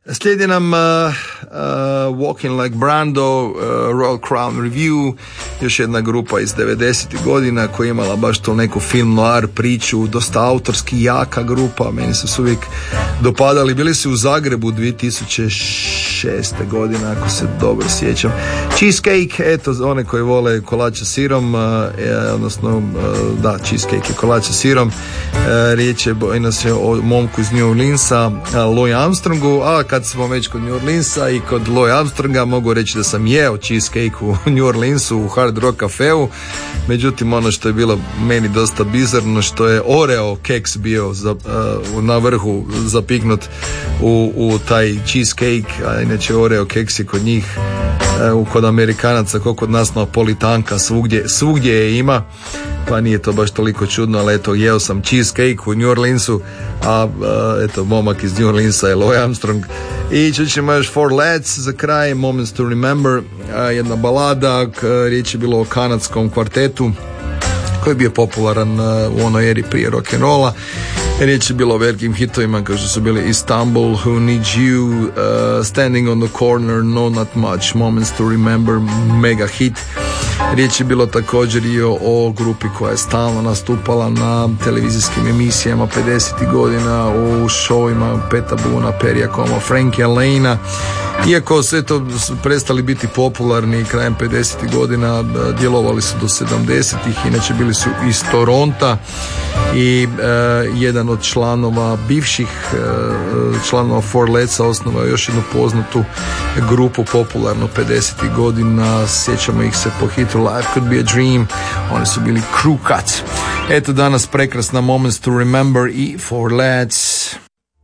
Slijedi nam Walking Like Brando, Royal Crown Review, još jedna grupa iz 90. godina koja je imala baš to neku film noir priču, dosta autorski jaka grupa, meni su uvijek dopadali. Bili su u Zagrebu 2006. godine, ako se dobro sjećam. Cheesecake, eto, one koji vole kolača sirom, odnosno, da, cheesecake je kolača sirom. Riječ je inače o momku iz New Orleansa, Louis Armstrongu, a kad smo već kod New Orleansa i kod Louis Armstronga, mogu reći da sam jeo cheesecake u New Orleansu u Hard Rock kafeu. Međutim, ono što je bilo meni dosta bizarno, što je Oreo keks bio na vrhu zapiknut u taj cheesecake, a inače Oreo keks je kod njih, kod Amerikanaca, kao kod nas napolitanka, svugdje je ima, pa nije to baš toliko čudno, ali eto, jeo sam cheesecake u New Orleansu, a eto, momak iz New Orleansa je Louis Armstrong. I čućemo još Four Lads za kraj, Moments to Remember, jedna balada, riječ je bilo o kanadskom kvartetu koji je bio popularan u onoj eri prije rock'n'rolla. Riječ je bilo o velikim hitovima kao što su bili Istanbul, Who Needs You, Standing on the Corner, No Not Much, Moments to Remember, mega hit. Riječ je bilo također i o grupi koja je stalno nastupala na televizijskim emisijama 50. godina, u šovima Peta Boona, Perija Como, Frankie Lane'a. Iako sve to prestali biti popularni krajem 50. godina, djelovali su do 70-ih, inače bili su iz Toronta i jedan od članova, bivših članova Four Ladsa osnovao još jednu poznatu grupu popularno 50. godina, sjećamo ih se po hitu Life Could Be a Dream, oni su bili Crew Cut. Eto danas prekrasna Moments to Remember i Four Lads.